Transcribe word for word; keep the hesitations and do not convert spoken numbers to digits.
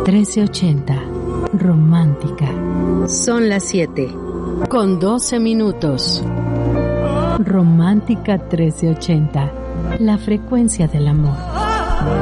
trece ochenta. Romántica. Son las siete. Con doce minutos. Romántica trece ochenta. La frecuencia del amor.